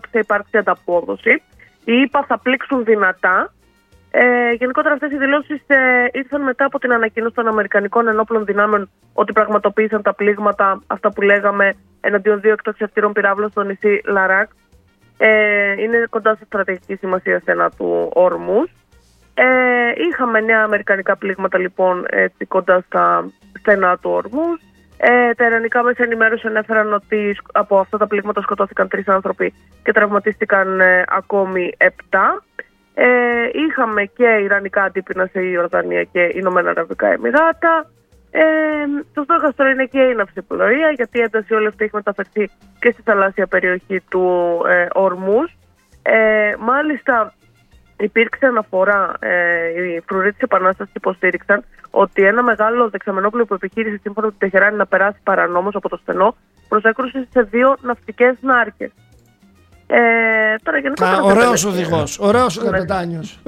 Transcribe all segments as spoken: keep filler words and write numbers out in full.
θα υπάρξει ανταπόδοση. Οι ΗΠΑ θα πλήξουν δυνατά. Ε, γενικότερα αυτές οι δηλώσεις ε, ήρθαν μετά από την ανακοίνωση των Αμερικανικών ενόπλων δυνάμεων ότι πραγματοποίησαν τα πλήγματα, αυτά που λέγαμε, εναντίον δύο εκτοξευτήρων πυράβλων στο νησί Λαράκ. Ε, είναι κοντά στη στρατηγική σημασία στενά του Ορμούς. Ε, είχαμε νέα αμερικανικά πλήγματα λοιπόν έτσι, κοντά στα στενά του Ορμούς. Ε, τα ιρανικά μέσα ενημέρωση ανέφεραν ότι από αυτά τα πλήγματα σκοτώθηκαν τρεις άνθρωποι και τραυματίστηκαν ε, ακόμη επτά. Ε, είχαμε και ιρανικά αντίπεινα σε Ιορδανία και Ηνωμένα Αραβικά Εμιράτα. Ε, το στόχαστρο είναι και η ναυσιπλοεία, γιατί η ένταση όλη αυτή έχει μεταφερθεί και στη θαλάσσια περιοχή του ε, Ορμούς. Ε, μάλιστα υπήρξε αναφορά, ε, οι φρουροί της Επανάστασης υποστήριξαν ότι ένα μεγάλο δεξαμενόπλοιο που επιχείρησε σύμφωνα με την Τεχεράνη να περάσει παρανόμως από το στενό προσέκρουσε σε δύο ναυτικές νάρκες. Ε, τώρα, Α, ωραίος οδηγός, ωραίος ο καπετάνιος.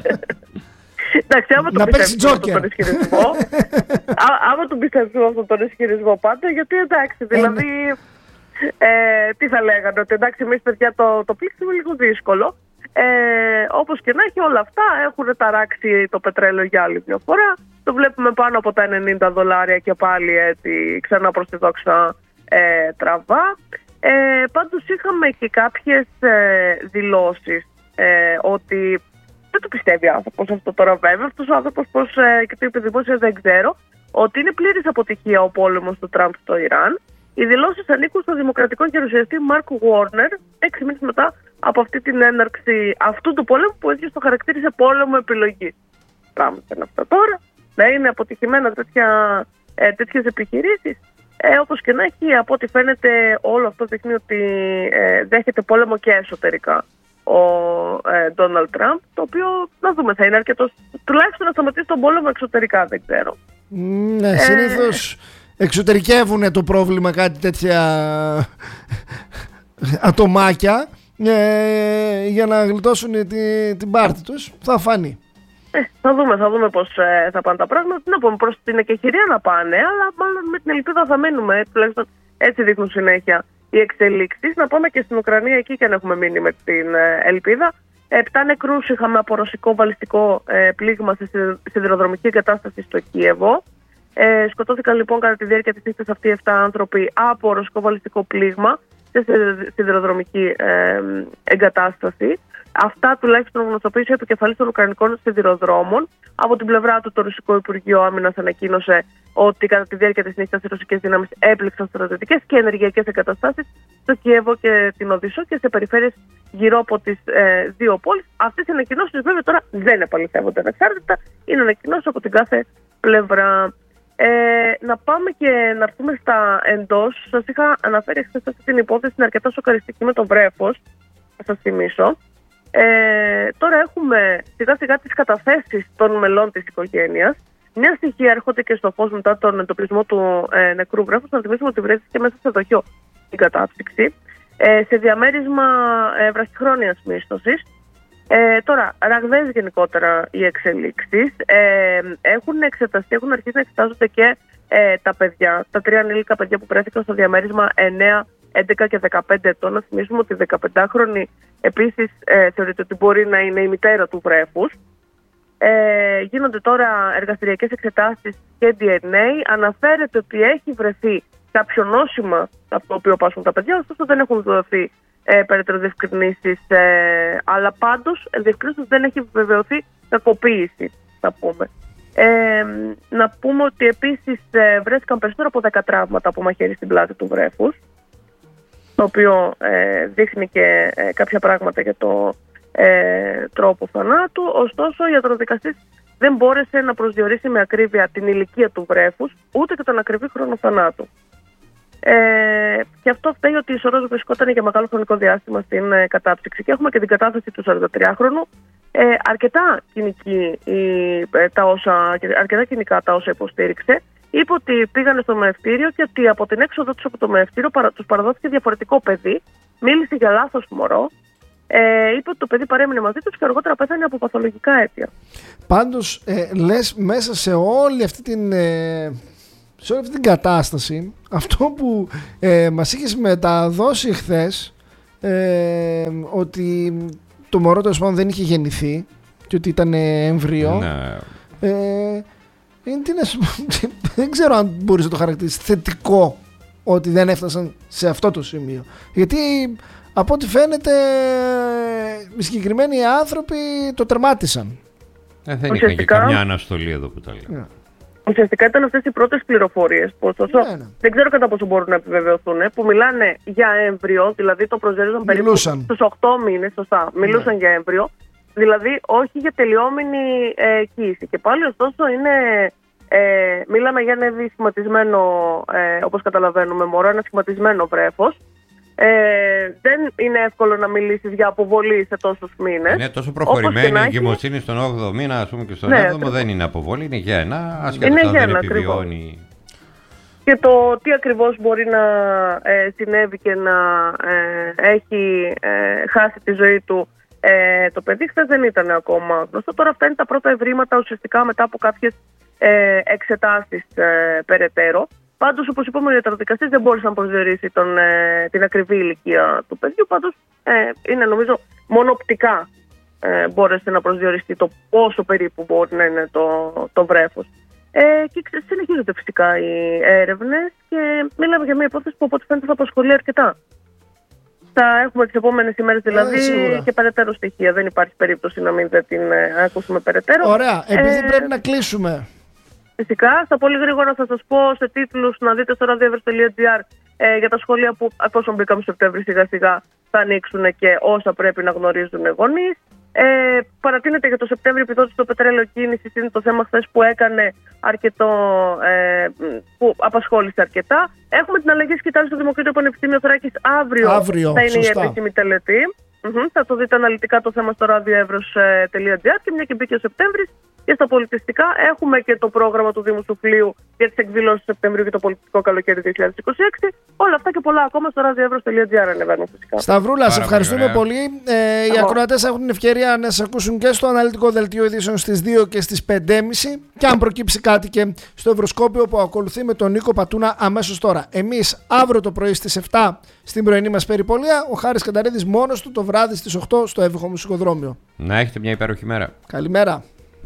Εντάξει, άμα τον πιστεύω αυτόν τον ισχυρισμό, άμα τον πιστεύω αυτόν τον ισχυρισμό πάντα, γιατί εντάξει, δηλαδή, ε, τι θα λέγανε, ότι εντάξει, εμείς παιδιά το, το πλήξιμο είναι λίγο δύσκολο. Ε, όπως και να έχει, όλα αυτά έχουν ταράξει το πετρέλαιο για άλλη μια φορά. Το βλέπουμε πάνω από τα ενενήντα δολάρια και πάλι έτσι ξανά προς τη δόξα ε, τραβά. Ε, πάντως είχαμε και κάποιες ε, δηλώσεις ε, ότι δεν το πιστεύει ο άνθρωπος αυτό τώρα, βέβαια. Αυτός ο άνθρωπος, πώς ε, και το είπε δημόσια, δεν ξέρω, ότι είναι πλήρης αποτυχία ο πόλεμος του Τραμπ στο Ιράν. Οι δηλώσεις ανήκουν στον δημοκρατικό γερουσιαστή Μάρκ Γουόρνερ, έξι μήνες μετά από αυτή την έναρξη αυτού του πόλεμου, που έτσι το χαρακτήρισε πόλεμο επιλογής. Πράγματα είναι αυτά τώρα. Να είναι αποτυχημένα τέτοια, ε, τέτοιες επιχειρήσεις. Ε, όπως και να έχει, από ό,τι φαίνεται, όλο αυτό δείχνει ότι ε, δέχεται πόλεμο και εσωτερικά ο Ντόναλντ Τραμπ, το οποίο να δούμε, θα είναι αρκετός, τουλάχιστον να σταματήσει τον πόλεμο εξωτερικά, δεν ξέρω. Ναι, ε, συνήθως εξωτερικεύουν το πρόβλημα κάτι τέτοια ατομάκια ε, για να γλιτώσουν την, την πάρτη τους. Θα φανεί. Ε, θα δούμε, θα δούμε πώς ε, θα πάνε τα πράγματα. Να πούμε, προς την εκεχηρία να πάνε, αλλά μάλλον με την ελπίδα θα μένουμε. Τουλάχιστον έτσι δείχνουν συνέχεια οι εξελίξεις. Να πάμε και στην Ουκρανία, εκεί και αν έχουμε μείνει με την ε, ελπίδα. Επτά νεκρούς είχαμε από ρωσικό βαλιστικό ε, πλήγμα σε σιδηροδρομική εγκατάσταση στο Κίεβο. Ε, σκοτώθηκαν λοιπόν κατά τη διάρκεια της νύχτας αυτοί επτά άνθρωποι από ρωσικό βαλιστικό πλήγμα σε σιδηροδρομική ε, εγκατάσταση. Αυτά τουλάχιστον γνωστοποίησε ο επικεφαλής των Ουκρανικών σιδηροδρόμων. Από την πλευρά του, το Ρωσικό Υπουργείο Άμυνας ανακοίνωσε ότι κατά τη διάρκεια της νύχτας οι ρωσικές δυνάμεις έπληξαν στρατιωτικές και ενεργειακές εγκαταστάσεις στο Κιέβο και την Οδύσσο και σε περιφέρειες γύρω από τις ε, δύο πόλεις. Αυτές οι ανακοινώσεις βέβαια τώρα δεν επαληθεύονται ανεξάρτητα. Είναι ανακοινώσεις από την κάθε πλευρά. Ε, να πάμε και να έρθουμε στα εντός. Σας είχα αναφέρει χθες αυτή την υπόθεση, είναι αρκετά σοκαριστική με το βρέφος. Θα σας θυμίσω. Ε, τώρα έχουμε σιγά σιγά τις καταθέσεις των μελών της οικογένειας. Νέα στοιχεία έρχονται και στο φως μετά τον εντοπισμό του ε, νεκρού βρέφους. Να θυμίσουμε ότι βρέθηκε μέσα σε δοχείο την κατάψυξη, ε, σε διαμέρισμα ε, βραχυχρόνιας μίσθωσης. Ε, τώρα, ραγδαίες γενικότερα οι εξελίξεις. Ε, έχουν εξεταστεί, έχουν αρχίσει να εξετάζονται και ε, τα παιδιά, τα τρία ανήλικα παιδιά που βρέθηκαν στο διαμέρισμα εννέα, έντεκα και δεκαπέντε ετών. Να θυμίσουμε ότι η δεκαπεντάχρονη επίσης ε, θεωρείται ότι μπορεί να είναι η μητέρα του βρέφους. Ε, γίνονται τώρα εργαστηριακές εξετάσεις και ντι εν έι. Αναφέρεται ότι έχει βρεθεί κάποιο νόσημα από το οποίο πάσχουν τα παιδιά, ωστόσο δεν έχουν δοθεί ε, περαιτέρω διευκρινήσεις, ε, αλλά πάντως διευκρινήσεις δεν έχει βεβαιωθεί κακοποίηση, θα πούμε. Ε, να πούμε ότι επίσης ε, βρέθηκαν περισσότερο από δέκα τραύματα από μαχαίρι στην πλάτη του βρέφους, το οποίο ε, δείχνει και ε, κάποια πράγματα για το ε, τρόπο θανάτου. Ωστόσο, ο ιατροδικαστής δεν μπόρεσε να προσδιορίσει με ακρίβεια την ηλικία του βρέφους, ούτε και τον ακριβή χρόνο θανάτου. Ε, και αυτό φταίει ότι η σωρός βρισκόταν για μεγάλο χρονικό διάστημα στην ε, κατάψυξη. Και έχουμε και την κατάθεση του σαραντατριάχρονου. Ε, αρκετά, κοινική, ε, τα όσα, αρκετά κοινικά τα όσα υποστήριξε. Είπε ότι πήγανε στο μεευτήριο και ότι από την έξοδο τους από το μεευτήριο παρα, τους παραδόθηκε διαφορετικό παιδί. Μίλησε για λάθος μωρό. Ε, είπε ότι το παιδί παρέμεινε μαζί τους και αργότερα πέθανε από παθολογικά αίτια. Πάντως, ε, λες μέσα σε όλη αυτή την... Ε... σε όλη αυτή την κατάσταση, αυτό που ε, μας είχες μεταδώσει χθες ε, ότι το μωρό τέλος πάντων δεν είχε γεννηθεί και ότι ήταν εμβρίο. Ναι. Ε, είναι, τι να σου πω, δεν ξέρω αν μπορείς να το χαρακτηρίσεις θετικό ότι δεν έφτασαν σε αυτό το σημείο. Γιατί από ό,τι φαίνεται οι συγκεκριμένοι άνθρωποι το τερμάτισαν. Ε, δεν είχαν και καμιά αναστολή εδώ που τα λέω. Yeah. Ουσιαστικά ήταν αυτές οι πρώτες πληροφορίες που ωστόσο yeah, yeah. δεν ξέρω κατά πόσο μπορούν να επιβεβαιωθούν, που μιλάνε για έμβριο, δηλαδή το προσδιορίζαν περίπου στους οκτώ μήνες, σωστά, μιλούσαν yeah. για έμβριο, δηλαδή όχι για τελειόμενη ε, κύηση. Και πάλι ωστόσο είναι, ε, μίλαμε για ένα ευή σχηματισμένο, ε, όπως καταλαβαίνουμε, μωρό, ένα σχηματισμένο βρέφος. Ε, δεν είναι εύκολο να μιλήσεις για αποβολή σε τόσους μήνες. Είναι τόσο προχωρημένη η εγκυμοσύνη στον όγδοο μήνα, ας πούμε, και στον ναι, έβδομο δεν είναι αποβολή, είναι γέννα, ασχέτως αν δεν επιβιώνει. Και το τι ακριβώς μπορεί να ε, συνέβη και να ε, έχει ε, χάσει τη ζωή του ε, το παιδί, χθες δεν ήταν ακόμα γνωστό. Τώρα αυτά είναι τα πρώτα ευρήματα ουσιαστικά μετά από κάποιες ε, εξετάσεις ε, περαιτέρω. Πάντως, όπως είπαμε, ο ιατροδικαστής δεν μπόρεσε να προσδιορίσει τον, ε, την ακριβή ηλικία του παιδιού. Πάντως, ε, είναι νομίζω μόνο οπτικά ε, μπόρεσε να προσδιοριστεί το πόσο περίπου μπορεί να είναι το, το βρέφος. Ε, και συνεχίζονται φυσικά οι έρευνες και μιλάμε για μια υπόθεση που από ό,τι φαίνεται θα απασχολεί αρκετά. Θα έχουμε τις επόμενες ημέρες δηλαδή ε, και περαιτέρω στοιχεία. Δεν υπάρχει περίπτωση να μην δεν την ε, ακούσουμε περαιτέρω. Ωραία. Επειδή ε, πρέπει να κλείσουμε. Φυσικά, στα πολύ γρήγορα θα σας πω σε τίτλους να δείτε στο radioevros τελεία gr ε, για τα σχολεία που εφόσον μπήκαμε Σεπτέμβρη σιγά σιγά θα ανοίξουν και όσα πρέπει να γνωρίζουν οι γονείς. Ε, παρατείνεται για το Σεπτέμβριο επιδότηση στο πετρέλαιο κίνησης, είναι το θέμα χθες που έκανε αρκετό, ε, που απασχόλησε αρκετά. Έχουμε την αλλαγή σκητάλη στο Δημοκρίτιο Πανεπιστήμιο Θράκης αύριο, αύριο θα είναι σωστά. η επίσημη τελετή. Mm-hmm, θα το δείτε αναλυτικά το θέμα στο radioevros τελεία gr και μια και μπήκε ο Σεπτέμβρης. Και στα πολιτιστικά έχουμε και το πρόγραμμα του Δήμου Σουφλίου για τις εκδηλώσεις του Σεπτεμβρίου και το πολιτιστικό καλοκαίρι δύο χιλιάδες είκοσι έξι. Όλα αυτά και πολλά ακόμα στο radioevros τελεία gr ανεβαίνουν φυσικά. Σταυρούλα, σε ευχαριστούμε ωραία. πολύ. Ε, οι ακροατές έχουν την ευκαιρία να σας ακούσουν και στο αναλυτικό δελτίο ειδήσεων στις δύο και στις πέντε και μισή. Και αν προκύψει κάτι και στο Ευρωσκόπιο που ακολουθεί με τον Νίκο Πατούνα αμέσως τώρα. Εμείς αύριο το πρωί στις επτά στην πρωινή μας περιπολία. Ο Χάρης Κανταρίδης μόνος του το βράδυ στις οκτώ στο Εύβουχο Μουσικοδρόμιο. Να έχετε μια υπέροχη μέρα. Καλημέρα.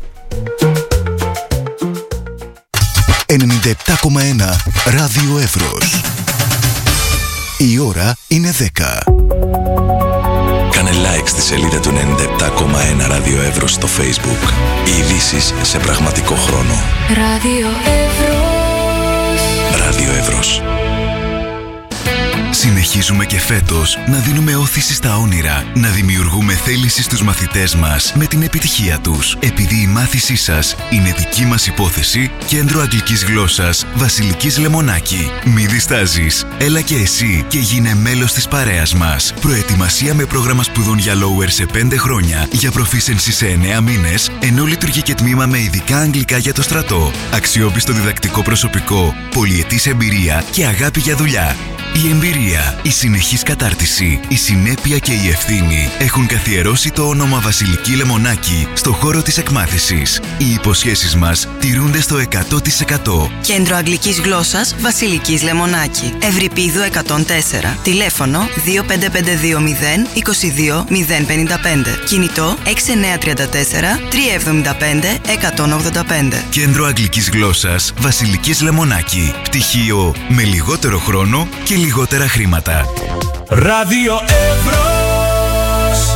ενενήντα επτά κόμμα ένα Ράδιο Εύρος. Η ώρα είναι δέκα. Κάνε like στη σελίδα του ενενήντα επτά κόμμα ένα Ράδιο Εύρος στο Facebook. Οι ειδήσεις σε πραγματικό χρόνο. Ράδιο Εύρος. Ράδιο Εύρος. Συνεχίζουμε και φέτος να δίνουμε όθηση στα όνειρα, να δημιουργούμε θέληση στους μαθητές μας με την επιτυχία τους. Επειδή η μάθησή σας είναι δική μας υπόθεση, Κέντρο Αγγλικής Γλώσσας Βασιλικής Λεμονάκη. Μη διστάζεις, έλα και εσύ και γίνε μέλος της παρέας μας. Προετοιμασία με πρόγραμμα σπουδών για Lower σε πέντε χρόνια, για Proficiency σε εννέα μήνες, ενώ λειτουργεί και τμήμα με ειδικά αγγλικά για το στρατό. Αξιόπιστο διδακτικό προσωπικό, πολυετής εμπειρία και αγάπη για δουλειά. Η εμπειρία, η συνεχής κατάρτιση, η συνέπεια και η ευθύνη έχουν καθιερώσει το όνομα Βασιλική Λεμονάκη στο χώρο της εκμάθησης. Οι υποσχέσεις μας τηρούνται στο εκατό τοις εκατό. Κέντρο Αγγλικής Γλώσσας Βασιλικής Λεμονάκη. Ευρυπίδου εκατόν τέσσερα. Τηλέφωνο δύο πέντε πέντε δύο μηδέν είκοσι δύο μηδέν πενήντα πέντε. Κινητό έξι εννιά τρία τέσσερα τρία εβδομήντα πέντε εκατόν ογδόντα πέντε. Κέντρο Αγγλικής Γλώσσας Βασιλικής Λεμονάκη. Πτυχίο με λιγότερο χρόνο και λιγότερα χρήματα. Ράδιο Εύρος.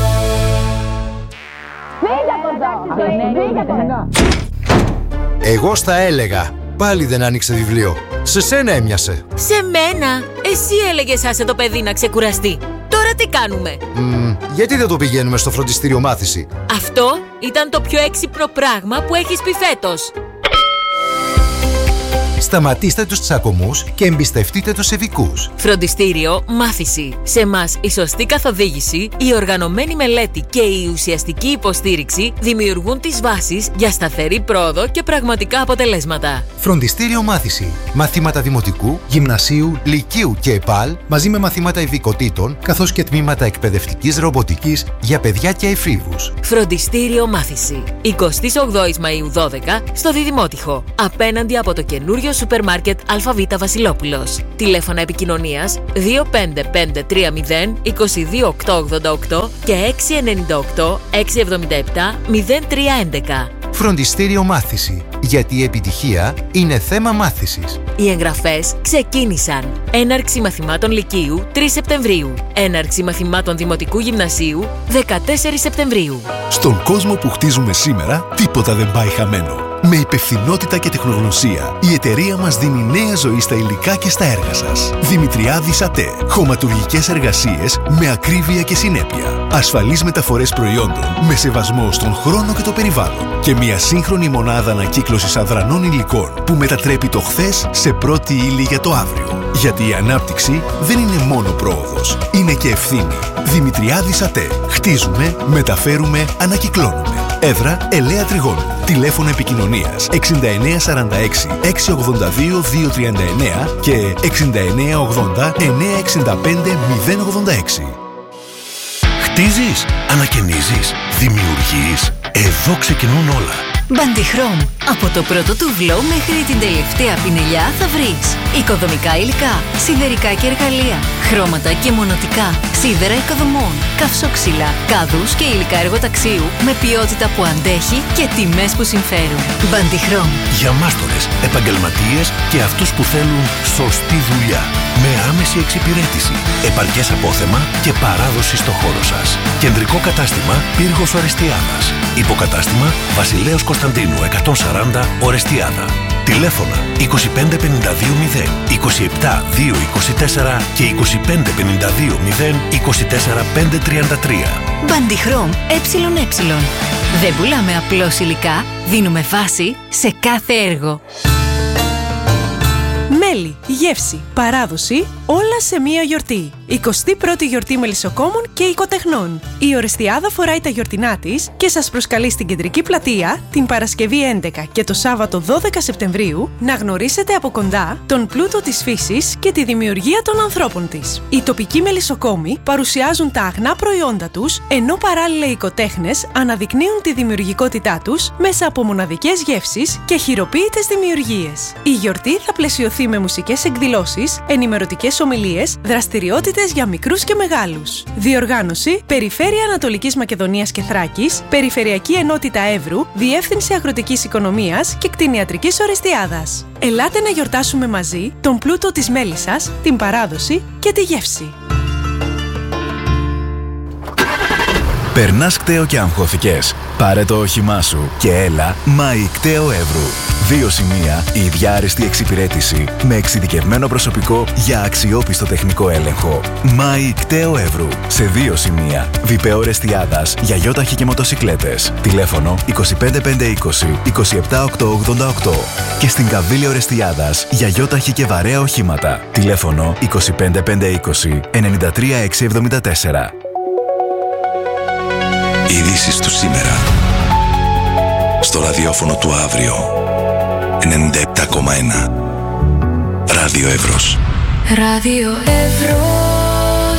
Εγώ στα έλεγα. Πάλι δεν άνοιξε βιβλίο. Σε σένα έμοιασε. Σε μένα? Εσύ έλεγες άσε το παιδί να ξεκουραστεί. Τώρα τι κάνουμε? Mm, γιατί δεν το πηγαίνουμε στο φροντιστήριο μάθηση? Αυτό ήταν το πιο έξυπνο πράγμα που έχεις πει φέτος. Σταματήστε τους τσακωμούς και εμπιστευτείτε τους ειδικούς. Φροντιστήριο Μάθηση. Σε μας η σωστή καθοδήγηση, η οργανωμένη μελέτη και η ουσιαστική υποστήριξη δημιουργούν τις βάσεις για σταθερή πρόοδο και πραγματικά αποτελέσματα. Φροντιστήριο Μάθηση. Μαθήματα δημοτικού, γυμνασίου, λυκείου και ΕΠΑΛ, μαζί με μαθήματα ειδικοτήτων, καθώς και τμήματα εκπαιδευτικής ρομποτικής για παιδιά και εφήβους. Φροντιστήριο Μάθηση. εικοστή όγδοη Μαΐου δώδεκα στο Διδημότυχο. Απέναντι από το καινούριο Σούπερ Μάρκετ ΑΒ Βασιλόπουλος. Τηλέφωνα επικοινωνίας δύο πέντε πέντε τρία μηδέν δύο δύο οκτώ ογδόντα οκτώ και έξι εννιά οκτώ έξι εβδομήντα επτά μηδέν τρία έντεκα. Φροντιστήριο Μάθηση. Γιατί η επιτυχία είναι θέμα μάθησης. Οι εγγραφές ξεκίνησαν. Έναρξη μαθημάτων Λυκείου τρεις Σεπτεμβρίου. Έναρξη μαθημάτων Δημοτικού Γυμνασίου δεκατέσσερις Σεπτεμβρίου. Στον κόσμο που χτίζουμε σήμερα, τίποτα δεν πάει χαμένο. Με υπευθυνότητα και τεχνογνωσία, η εταιρεία μας δίνει νέα ζωή στα υλικά και στα έργα σας. Δημητριάδης ΑΤΕ. Χωματουργικές εργασίες με ακρίβεια και συνέπεια. Ασφαλείς μεταφορές προϊόντων με σεβασμό στον χρόνο και το περιβάλλον. Και μια σύγχρονη μονάδα ανακύκλωσης αδρανών υλικών που μετατρέπει το χθες σε πρώτη ύλη για το αύριο. Γιατί η ανάπτυξη δεν είναι μόνο πρόοδος, είναι και ευθύνη. Δημητριάδης ΑΤΕ. Χτίζουμε, μεταφέρουμε, ανακυκλώνουμε. Έδρα Ελαία Τριγώνου. Τηλέφωνο επικοινωνίας εξήντα εννέα σαράντα έξι εξακόσια ογδόντα δύο διακόσια τριάντα εννέα και εξήντα εννέα ογδόντα εννιακόσια εξήντα πέντε μηδέν ογδόντα έξι. Χτίζεις, ανακαινίζεις, δημιουργείς. Εδώ ξεκινούν όλα. Bandichrom. Από το πρώτο τουβλό μέχρι την τελευταία πινελιά θα βρεις οικοδομικά υλικά, σιδερικά και εργαλεία, χρώματα και μονοτικά, σίδερα οικοδομών, καυσόξυλα, κάδους και υλικά εργοταξίου με ποιότητα που αντέχει και τιμές που συμφέρουν. Bandichrom. Για μάστορες, επαγγελματίες και αυτούς που θέλουν σωστή δουλειά. Με άμεση εξυπηρέτηση, επαρκές απόθεμα και παράδοση στο χώρο σας. Κεντρικό κατάστημα Πύργος Ορεστιάδας. Υποκατάστημα Βασιλέως Κωνσταντίνου εκατόν σαράντα Ορεστιάδα. Τηλέφωνα είκοσι πέντε πενήντα δύο μηδέν είκοσι επτά δύο είκοσι τέσσερα και είκοσι πέντε πενήντα δύο μηδέν είκοσι τέσσερα πέντε τριάντα τρία. Bandichrom ΕΕ. Δεν πουλάμε απλώς υλικά, δίνουμε βάση σε κάθε έργο. Μέλι, γεύση, παράδοση, όλα σε μία γιορτή. εικοστή πρώτη γιορτή μελισσοκόμων και οικοτεχνών. Η Ορεστιάδα φοράει τα γιορτινά της και σας προσκαλεί στην Κεντρική Πλατεία την Παρασκευή έντεκα και το Σάββατο δώδεκα Σεπτεμβρίου να γνωρίσετε από κοντά τον πλούτο της φύσης και τη δημιουργία των ανθρώπων της. Οι τοπικοί μελισσοκόμοι παρουσιάζουν τα αγνά προϊόντα τους, ενώ παράλληλα οι οικοτέχνες αναδεικνύουν τη δημιουργικότητά τους μέσα από μοναδικές γεύσεις και χειροποίητες δημιουργίες. Η γιορτή θα πλαισιωθεί με μουσικές εκδηλώσεις, ενημερωτικές ομιλίες, δραστηριότητες για μικρούς και μεγάλους. Διοργάνωση Περιφέρεια Ανατολικής Μακεδονίας και Θράκης, Περιφερειακή Ενότητα Εύρου, Διεύθυνση Αγροτικής Οικονομίας και Κτηνιατρικής Ορεστιάδας. Ελάτε να γιορτάσουμε μαζί τον πλούτο της μέλισσας, την παράδοση και τη γεύση. Περνάς κταίο και αγχώθηκες? Πάρε το όχημά σου και έλα Μάη Κταίο Εύρου. Δύο σημεία, η ίδια άριστη εξυπηρέτηση με εξειδικευμένο προσωπικό για αξιόπιστο τεχνικό έλεγχο. Μάη Κταίο Εύρου. Σε δύο σημεία, Βιπεό Ορεστιάδας για γιόταχη και μοτοσικλέτες. Τηλέφωνο είκοσι πέντε πεντακόσια είκοσι είκοσι επτά οκτακόσια ογδόντα οκτώ. Και στην Καβίλη Ορεστιάδας για γιόταχη και βαρέα οχήματα. Τηλέφωνο είκοσι πέντε πεντακόσια είκοσι ενενήντα τρία εξακόσια εβδομήντα τέσσερα. Ειδήσεις του σήμερα στο ραδιόφωνο του αύριο ενενήντα επτά κόμμα ένα Ράδιο Εύρος. Ράδιο Εύρος.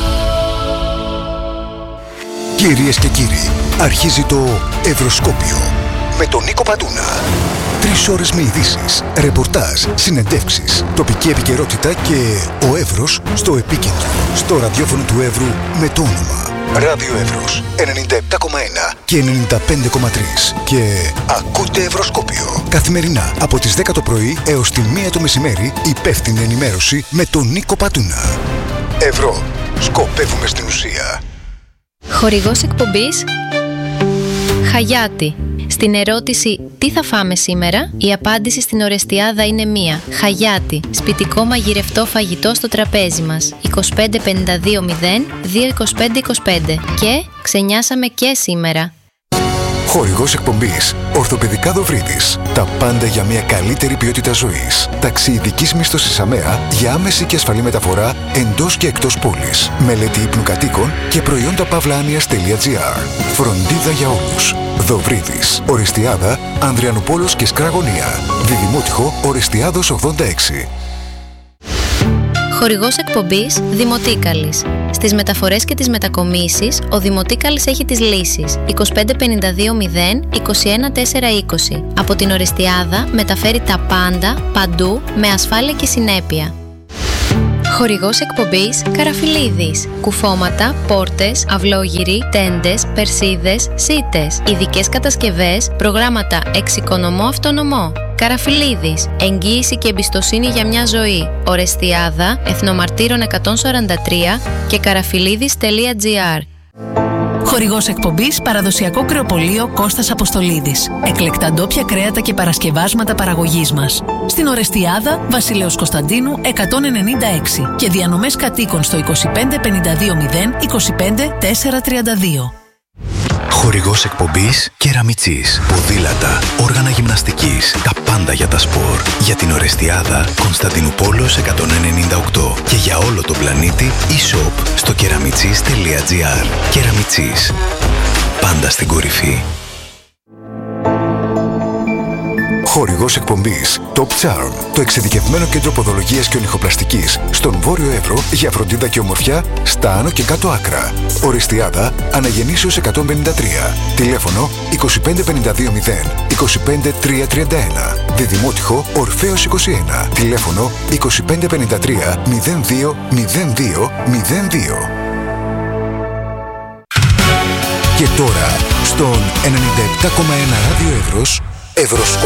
Κυρίες και κύριοι, αρχίζει το Ευρωσκόπιο με τον Νίκο Πατούνα. Τρεις ώρες με ειδήσεις, ρεπορτάζ, συνεντεύξεις, τοπική επικαιρότητα και ο Εύρος στο επίκεντρο. Στο ραδιόφωνο του Εύρου με το όνομα Ράδιο Εύρος ενενήντα επτά κόμμα ένα και ενενήντα πέντε κόμμα τρία. Και ακούτε Ευρωσκόπιο καθημερινά από τις δέκα το πρωί έως τη μία το μεσημέρι. Υπεύθυνη ενημέρωση με τον Νίκο Πατούνα. Ευρώ. Σκοπεύουμε στην ουσία. Χορηγός εκπομπής Χαγιάτη. Στην ερώτηση «Τι θα φάμε σήμερα?», η απάντηση στην Ορεστιάδα είναι μία. Χαγιάτη. Σπιτικό μαγειρευτό φαγητό στο τραπέζι μας. είκοσι πέντε πενήντα δύο μηδέν δύο είκοσι πέντε είκοσι πέντε. Και ξενιάσαμε και σήμερα. Χορηγός εκπομπής Ορθοπαιδικά Δοβρίδης. Τα πάντα για μια καλύτερη ποιότητα ζωής. Ταξί ειδικής μίσθωσης ΑΜΕΑ για άμεση και ασφαλή μεταφορά εντός και εκτός πόλης. Μελέτη ύπνου κατοίκων και προϊόντα παύλα-άνοιας τελεία τζι άρ. Φροντίδα για όλους. Δοβρίδης. Ορεστιάδα, Ανδριανούπολος και Σκραγωνία. Διδημότυχο Ορεστιάδος ογδόντα έξι. Χορηγός εκπομπής Δημοτίκαλης. Στις μεταφορές και τις μετακομίσεις, ο Δημοτίκαλης έχει τις λύσεις είκοσι πέντε πενήντα δύο μηδέν είκοσι ένα τετρακόσια είκοσι. Από την Ορεστιάδα μεταφέρει τα πάντα, παντού, με ασφάλεια και συνέπεια. Χορηγός εκπομπής Καραφιλίδης. Κουφώματα, πόρτες, αυλόγυροι, τέντες, περσίδες, σίτες. Ειδικές κατασκευές, προγράμματα εξοικονομώ αυτονομώ. Καραφιλίδης. Εγγύηση και εμπιστοσύνη για μια ζωή. Ορεστιάδα, Εθνομαρτύρων εκατόν σαράντα τρία και καραφιλίδης τελεία τζι άρ. Χορηγός εκπομπής Παραδοσιακό Κρεοπωλείο Κώστας Αποστολίδης. Εκλεκτά ντόπια κρέατα και παρασκευάσματα παραγωγής μας. Στην Ορεστιάδα, Βασιλέως Κωνσταντίνου εκατόν ενενήντα έξι και διανομές κατοίκων στο είκοσι πέντε πενήντα δύο μηδέν είκοσι πέντε τετρακόσια τριάντα δύο. Χορηγός εκπομπής Κεραμιτσής. Ποδήλατα, όργανα γυμναστικής, τα πάντα για τα σπορ. Για την Ορεστιάδα, Κωνσταντινούπολος εκατόν ενενήντα οκτώ και για όλο τον πλανήτη e-shop στο κεραμιτσής τελεία τζι άρ. Κεραμιτσής. Πάντα στην κορυφή. Χορηγός εκπομπής Top Charm, το εξειδικευμένο κέντρο ποδολογίας και ονυχοπλαστικής στον Βόρειο Εύρο για φροντίδα και ομορφιά στα άνω και κάτω άκρα. Ορεστιάδα, Αναγεννήσεως εκατόν πενήντα τρία. Τηλέφωνο είκοσι πέντε πενήντα δύο μηδέν είκοσι πέντε τριακόσια τριάντα ένα. Διδημότυχο Ορφέως είκοσι ένα. Τηλέφωνο είκοσι πέντε πενήντα τρία μηδέν δύο μηδέν δύο μηδέν δύο. Και τώρα, στον ενενήντα επτά κόμμα ένα Ράδιο Εύρος, Εύρος